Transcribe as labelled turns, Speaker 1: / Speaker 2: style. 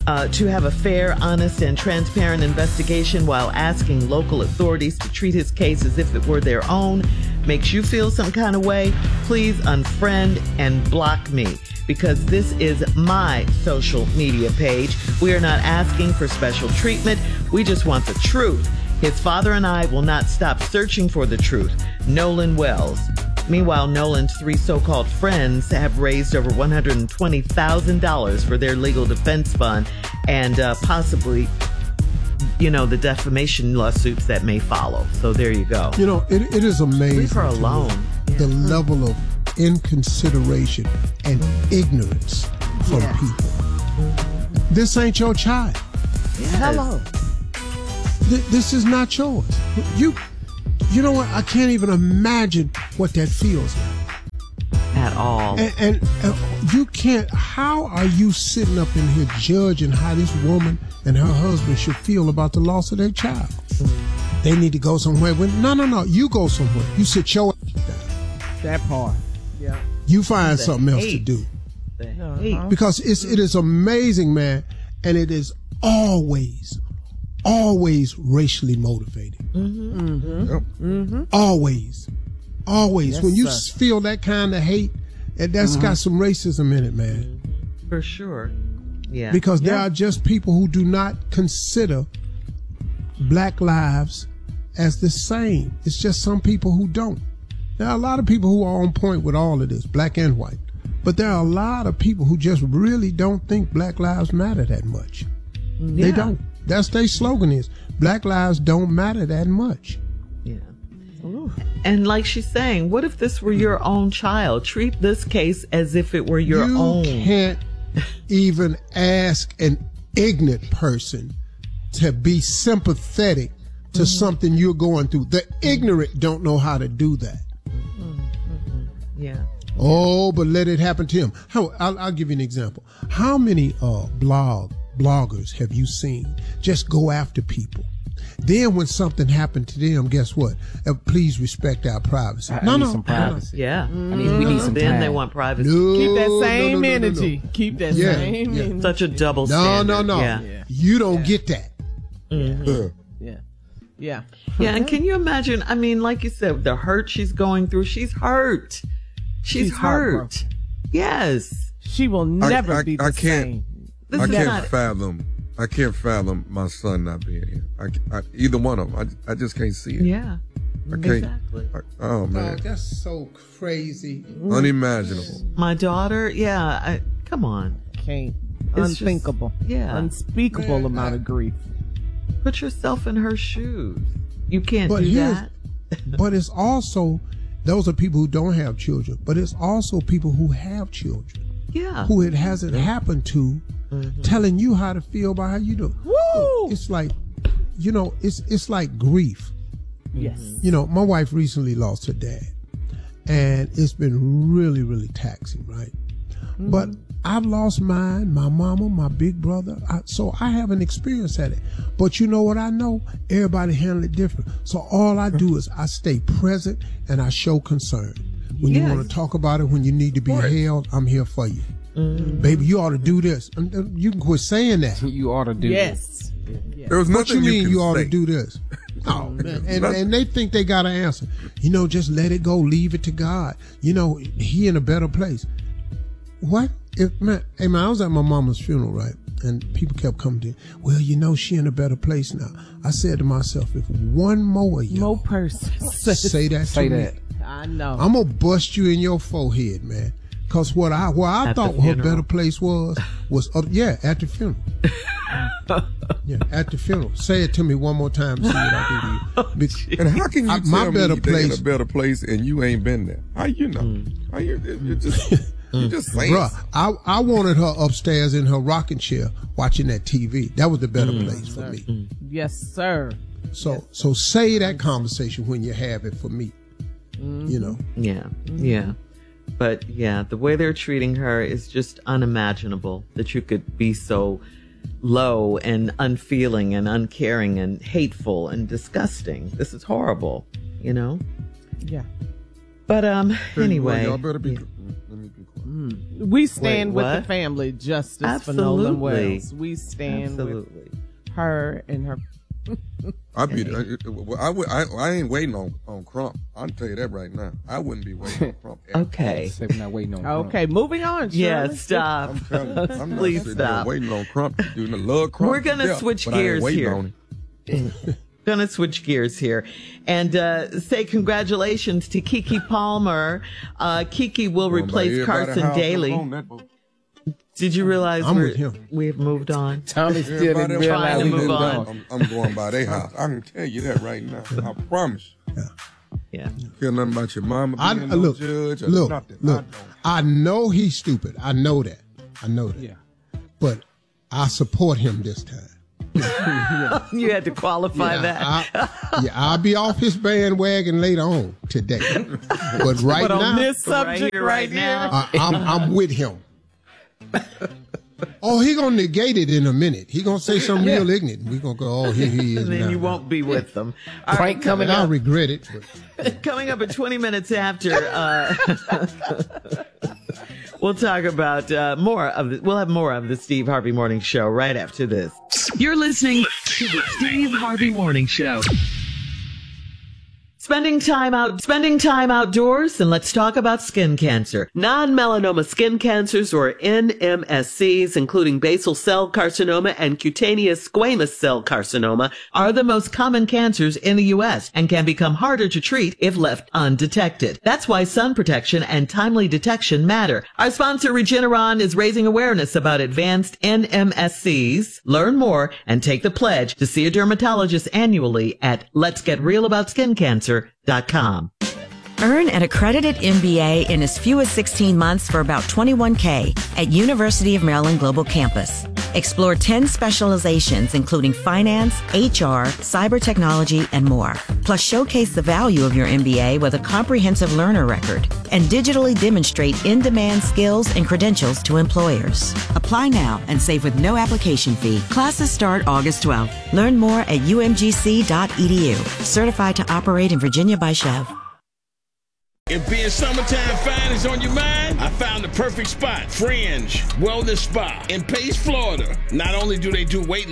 Speaker 1: to have a fair, honest, and transparent investigation while asking local authorities to treat his case as if it were their own makes you feel some kind of way, please unfriend and block me, because this is my social media page. We are not asking for special treatment. We just want the truth. His father and I will not stop searching for the truth. Nolan Wells. Meanwhile, Nolan's 3 so-called friends have raised over $120,000 for their legal defense fund and possibly, the defamation lawsuits that may follow. So there you go.
Speaker 2: It is amazing.
Speaker 1: Leave her alone.
Speaker 2: The level of inconsideration and ignorance from people. This ain't your child.
Speaker 1: Yes.
Speaker 3: Hello.
Speaker 2: This is not yours. You know what? I can't even imagine what that feels like.
Speaker 1: At all.
Speaker 2: And you can't, how are you sitting up in here judging how this woman and her husband should feel about the loss of their child? They need to go somewhere. No. You go somewhere. You sit your ass down.
Speaker 3: That part. Yeah.
Speaker 2: You find something else to do. Because it is amazing, man. And it is always racially motivated. Always. Yes, when you feel that kind of hate, and that's got some racism in it, man.
Speaker 1: For sure. Yeah.
Speaker 2: Because there are just people who do not consider black lives as the same. It's just some people who don't. There are a lot of people who are on point with all of this, black and white. But there are a lot of people who just really don't think black lives matter that much. They don't. That's their slogan is, black lives don't matter that much.
Speaker 1: Yeah. Ooh. And like she's saying, what if this were your own child? Treat this case as if it were your own.
Speaker 2: You can't even ask an ignorant person to be sympathetic to something you're going through. The ignorant don't know how to do that.
Speaker 1: Yeah.
Speaker 2: Oh, but let it happen to him. I'll give you an example. How many bloggers have you seen just go after people? Then when something happened to them, guess what? Please respect our privacy.
Speaker 4: I need some privacy.
Speaker 1: Yeah.
Speaker 4: We need some
Speaker 1: Then
Speaker 4: time.
Speaker 1: they want privacy.
Speaker 3: Keep that same energy. Keep that same energy.
Speaker 1: Such a double standard.
Speaker 2: No.
Speaker 1: Yeah.
Speaker 2: You don't get that.
Speaker 3: Yeah.
Speaker 1: Yeah, and can you imagine, like you said, the hurt she's going through, she's hurt. She's hurt. Yes.
Speaker 3: She will never be the same.
Speaker 5: I can't fathom my son not being here. Either one of them. I just can't see it.
Speaker 1: Yeah.
Speaker 5: I can't.
Speaker 1: Exactly.
Speaker 5: Oh man,
Speaker 2: that's so crazy.
Speaker 5: Unimaginable.
Speaker 1: My daughter, come on.
Speaker 3: Can't.
Speaker 1: It's
Speaker 3: Unthinkable. Unspeakable amount of grief.
Speaker 1: Put yourself in her shoes. You can't do that.
Speaker 2: But it's also, those are people who don't have children, but it's also people who have children.
Speaker 1: Yeah.
Speaker 2: Who it hasn't happened to, telling you how to feel about how you do.
Speaker 3: Woo!
Speaker 2: It's like, it's like grief.
Speaker 3: Yes.
Speaker 2: My wife recently lost her dad, and it's been really, really taxing, right? But I've lost mine, my mama, my big brother, so I haven't experienced it. But you know what I know? Everybody handle it different. So all I do is I stay present and I show concern. When you want to talk about it, when you need to be held, I'm here for you. Baby, you ought to do this. You can quit saying that.
Speaker 4: You ought to do
Speaker 3: this.
Speaker 5: There was
Speaker 2: what you
Speaker 5: nothing
Speaker 2: mean you ought
Speaker 5: say.
Speaker 2: to do this? Oh, man. And they think they got an answer. Just let it go. Leave it to God. He in a better place. What? Hey, man, I was at my mama's funeral, right? And people kept coming to, well, she in a better place now. I said to myself, if one more of y'all
Speaker 3: person
Speaker 2: say that to me,
Speaker 3: I know.
Speaker 2: I'm going to bust you in your forehead, man. Because where I thought her better place was at the funeral. At the funeral. Say it to me one more time and see what I do to you.
Speaker 5: And how can you tell me
Speaker 2: better
Speaker 5: they in
Speaker 2: place,
Speaker 5: a better place and you ain't been there? How you know? How you just saying?
Speaker 2: Bruh, I wanted her upstairs in her rocking chair watching that TV. That was the better place for me.
Speaker 3: Yes, sir.
Speaker 2: So say that conversation when you have it for me.
Speaker 1: Yeah. But the way they're treating her is just unimaginable, that you could be so low and unfeeling and uncaring and hateful and disgusting. This is horrible,
Speaker 3: Yeah.
Speaker 1: But anyway.
Speaker 5: Y'all better be. Let me be quiet.
Speaker 3: We stand with the family. Justice for Nolan Wells. We stand with her and her.
Speaker 5: I ain't waiting on Crump. I'll tell you that right now. I wouldn't be waiting on Crump.
Speaker 1: Okay.
Speaker 4: We're not waiting on Crump.
Speaker 3: Okay, moving on.
Speaker 1: Yeah, stop.
Speaker 5: I'm telling you, I'm
Speaker 1: Please
Speaker 5: not
Speaker 1: stop.
Speaker 5: waiting on Crump to do the love Crump.
Speaker 1: We're gonna switch gears here. Gonna switch gears here and say congratulations to Keke Palmer. Keke will replace Carson Daly. Did you realize we have moved on?
Speaker 4: Tommy still didn't realize
Speaker 1: to move on.
Speaker 5: I'm going by their house. I can tell you that right now. I promise.
Speaker 1: Yeah.
Speaker 5: Feel nothing about your mama being no judge or nothing.
Speaker 2: Look. I know he's stupid. I know that.
Speaker 4: Yeah.
Speaker 2: But I support him this time.
Speaker 1: You had to qualify that.
Speaker 2: I'll be off his bandwagon later on today. But right now,
Speaker 3: on this subject right now,
Speaker 2: I'm with him. Oh, he gonna negate it in a minute. He gonna say something real ignorant. We gonna go, oh, here he is.
Speaker 1: And then
Speaker 2: now.
Speaker 1: you won't be with them.
Speaker 4: Prank coming up.
Speaker 2: I'll regret it. But.
Speaker 1: Coming up at 20 minutes after, we'll talk about we'll have more of the Steve Harvey Morning Show right after this. You're listening to the Steve Harvey Morning Show. Spending time outdoors, and let's talk about skin cancer. Non-melanoma skin cancers, or NMSCs, including basal cell carcinoma and cutaneous squamous cell carcinoma, are the most common cancers in the U.S. and can become harder to treat if left undetected. That's why sun protection and timely detection matter. Our sponsor, Regeneron, is raising awareness about advanced NMSCs. Learn more and take the pledge to see a dermatologist annually at letsgetrealaboutSkinCancer.com.
Speaker 6: Earn an accredited MBA in as few as 16 months for about $21K at University of Maryland Global Campus. Explore 10 specializations, including finance, HR, cyber technology, and more. Plus, showcase the value of your MBA with a comprehensive learner record and digitally demonstrate in-demand skills and credentials to employers. Apply now and save with no application fee. Classes start August 12th. Learn more at umgc.edu. Certified to operate in Virginia by Chev.
Speaker 7: If being summertime fine is on your mind, I found the perfect spot. Fringe Wellness Spa in Pace, Florida. Not only do they do weight loss